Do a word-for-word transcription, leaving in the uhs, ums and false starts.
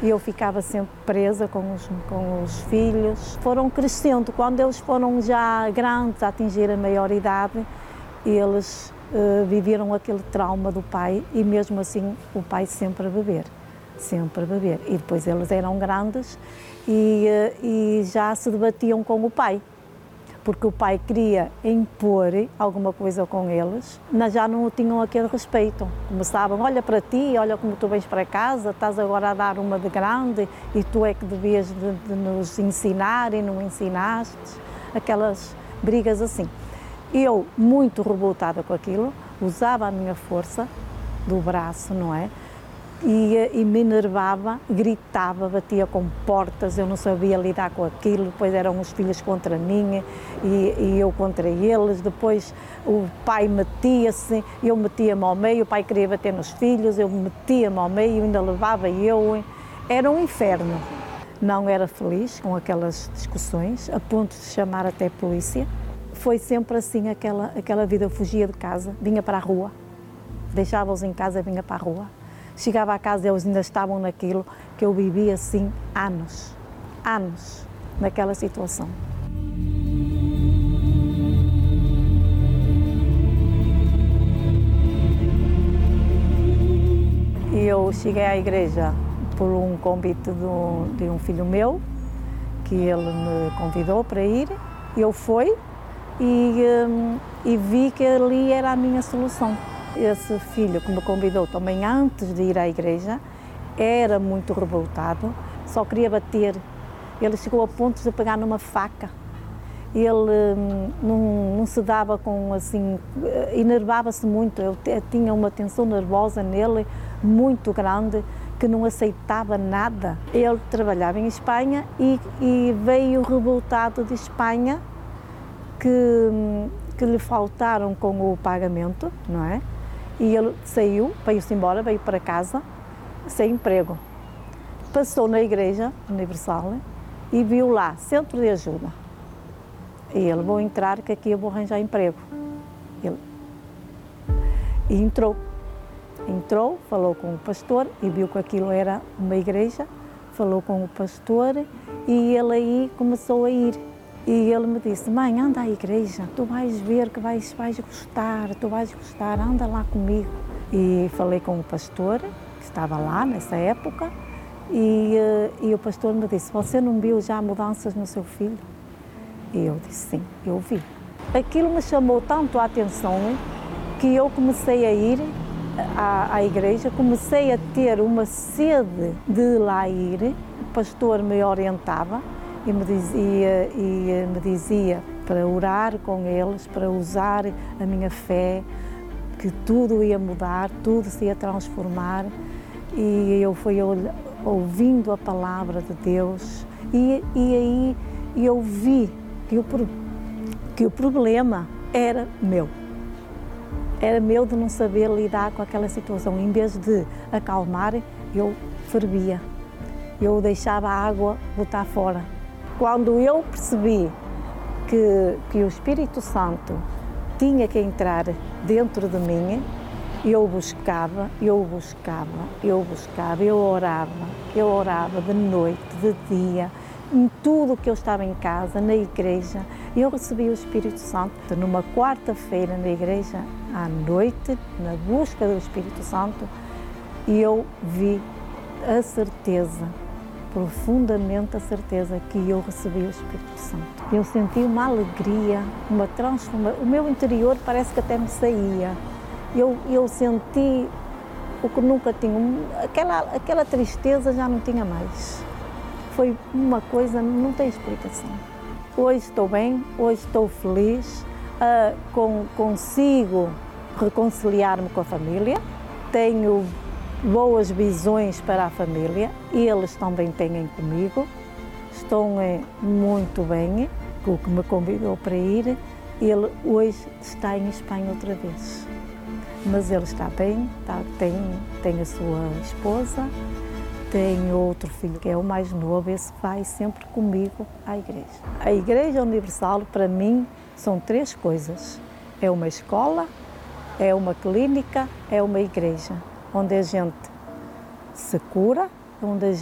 e eu ficava sempre presa com os, com os filhos. Foram crescendo, quando eles foram já grandes, a atingir a maioridade, eles uh, viveram aquele trauma do pai e mesmo assim o pai sempre a beber, sempre a beber. E depois eles eram grandes e, uh, e já se debatiam com o pai, porque o pai queria impor alguma coisa com eles, mas já não tinham aquele respeito. Começavam, olha para ti, olha como tu vens para casa, estás agora a dar uma de grande e tu é que devias de, de nos ensinar e não ensinaste, aquelas brigas assim. Eu, muito revoltada com aquilo, usava a minha força do braço, não é? E, e me enervava, gritava, batia com portas, eu não sabia lidar com aquilo, depois eram os filhos contra mim e, e eu contra eles, depois o pai metia-se, eu metia-me ao meio, o pai queria bater nos filhos, eu metia-me ao meio, ainda levava eu, era um inferno. Não era feliz com aquelas discussões, a ponto de chamar até a polícia. Foi sempre assim aquela, aquela vida, eu fugia de casa, vinha para a rua, deixava-os em casa e vinha para a rua. Chegava à casa e eles ainda estavam naquilo que eu vivi assim anos, anos, naquela situação. E eu cheguei à igreja por um convite de um, de um filho meu, que ele me convidou para ir, eu fui e, um, e vi que ali era a minha solução. Esse filho que me convidou também antes de ir à igreja era muito revoltado, só queria bater. Ele chegou a ponto de pegar numa faca. Ele hum, não, não se dava com assim, enervava-se muito. Eu tinha uma tensão nervosa nele muito grande, que não aceitava nada. Ele trabalhava em Espanha e, e veio revoltado de Espanha, que, que lhe faltaram com o pagamento, não é? E ele saiu, veio-se embora, veio para casa, sem emprego. Passou na Igreja Universal e viu lá, Centro de Ajuda. E ele, vou entrar, que aqui eu vou arranjar emprego. Ele, e entrou. Entrou, falou com o pastor e viu que aquilo era uma igreja, falou com o pastor e ele aí começou a ir. E ele me disse, mãe, anda à igreja, tu vais ver que vais, vais gostar, tu vais gostar, anda lá comigo. E falei com o pastor, que estava lá nessa época, e, e o pastor me disse, você não viu já mudanças no seu filho? E eu disse, sim, eu vi. Aquilo me chamou tanto a atenção que eu comecei a ir à, à igreja, comecei a ter uma sede de lá ir, o pastor me orientava, E me, dizia, e me dizia para orar com eles, para usar a minha fé, que tudo ia mudar, tudo se ia transformar. E eu fui ouvindo a palavra de Deus e, e aí eu vi que o, que o problema era meu. Era meu de não saber lidar com aquela situação. Em vez de acalmar, eu fervia. Eu deixava a água botar fora. Quando eu percebi que, que o Espírito Santo tinha que entrar dentro de mim, eu buscava, eu buscava, eu buscava, eu orava, eu orava de noite, de dia, em tudo que eu estava em casa, na igreja, eu recebi o Espírito Santo. Numa quarta-feira na igreja, à noite, na busca do Espírito Santo, e eu vi a certeza, profundamente a certeza que eu recebi o Espírito Santo. Eu senti uma alegria, uma transformação. O meu interior parece que até me saía. Eu, eu senti o que nunca tinha, aquela, aquela tristeza já não tinha mais. Foi uma coisa, não tem explicação. Hoje estou bem, hoje estou feliz, uh, com, consigo reconciliar-me com a família, tenho boas visões para a família, eles também têm comigo, estão é, muito bem, o que me convidou para ir, ele hoje está em Espanha outra vez, mas ele está bem, está, tem, tem a sua esposa, tem outro filho que é o mais novo, esse vai sempre comigo à igreja. A Igreja Universal para mim são três coisas, é uma escola, é uma clínica, é uma igreja, onde a gente se cura, onde a